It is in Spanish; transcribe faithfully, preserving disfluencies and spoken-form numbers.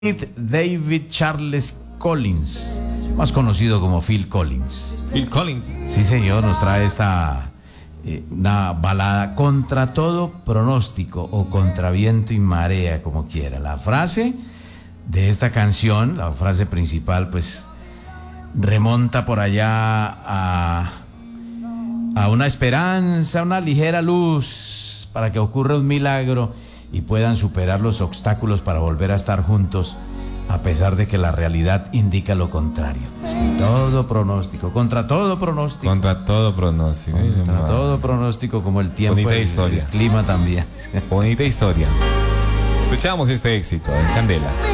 David Charles Collins, más conocido como Phil Collins. Phil Collins. Sí, señor, nos trae esta eh, una balada contra todo pronóstico o contra viento y marea, como quiera. La frase de esta canción, la frase principal, pues remonta por allá a, a una esperanza, una ligera luz para que ocurra un milagro y puedan superar los obstáculos para volver a estar juntos, a pesar de que la realidad indica lo contrario. Sí, todo pronóstico, contra todo pronóstico. Contra todo pronóstico. Contra todo pronóstico, como el tiempo, Bonita el, historia. el clima también. Bonita historia. Escuchamos este éxito en Candela.